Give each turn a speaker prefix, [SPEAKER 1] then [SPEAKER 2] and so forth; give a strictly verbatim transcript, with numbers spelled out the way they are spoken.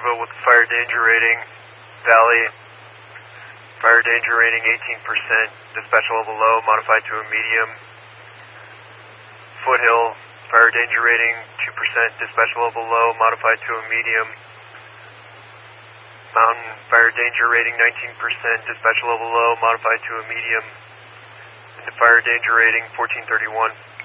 [SPEAKER 1] Centerville with fire danger rating. Valley, fire danger rating eighteen percent, dispatch level low, modified to a medium. Foothill, fire danger rating two percent, dispatch level low, modified to a medium. Mountain, fire danger rating nineteen percent, dispatch level low, modified to a medium. And the fire danger rating fourteen thirty-one.